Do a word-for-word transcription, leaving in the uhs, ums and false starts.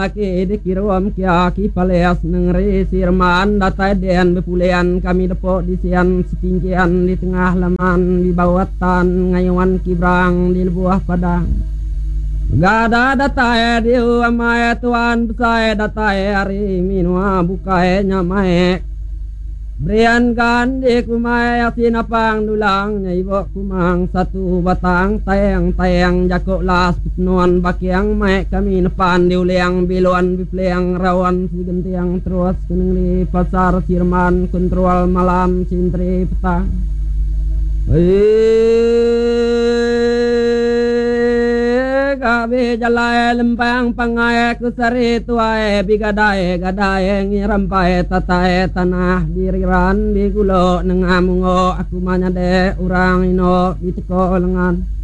Aki dikirom kia ki paleas nengri sirman datai den bepulian kami depok di sian setinggian di tengah laman di bawatan ngayuan kibrang di buah padang. Gada datai di amai tuan besai datai hari minua bukai nyamai. Brian gandi kumai asin apang dulang nyaibo kumang satu batang tayang tayang jakok las pitnuan bakiang mai kami nepan diuliang biluan bipleang rawan si gentiang terus kuning di pasar sirman kontrol malam sintri petang. Kabe jalai lempang pangai kusari tuai bigadai gadai ngirampai tatai tanah diriran bigulo nengamungo aku manyade urang ino biteko lengan.